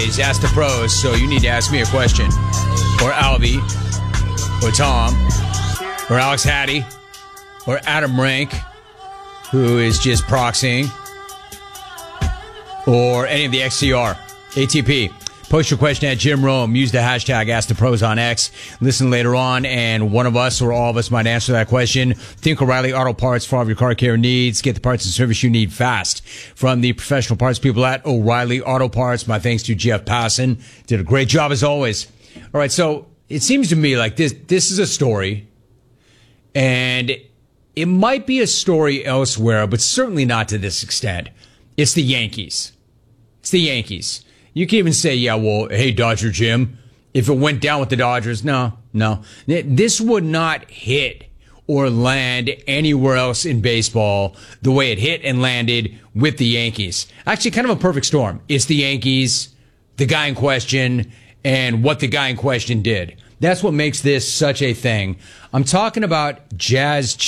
always ask the pros, so you need to ask me a question. Or Alvy, or Tom, or Alex Hattie, or Adam Rank, who is just proxying, or any of the XCR, ATP. Post your question at Jim Rome. Use the hashtag AskThePros on X. Listen later on, and one of us or all of us might answer that question. Think O'Reilly Auto Parts for all of your car care needs. Get the parts and service you need fast from the professional parts people at O'Reilly Auto Parts. My thanks to Jeff Passan. Did a great job as always. All right, so it seems to me like this is a story, and it might be a story elsewhere, but certainly not to this extent. It's the Yankees. It's the Yankees. You can even say, yeah, well, hey, Dodger Jim, if it went down with the Dodgers, no. This would not hit or land anywhere else in baseball the way it hit and landed with the Yankees. Actually, kind of a perfect storm. It's the Yankees, the guy in question, and what the guy in question did. That's what makes this such a thing. I'm talking about Jazz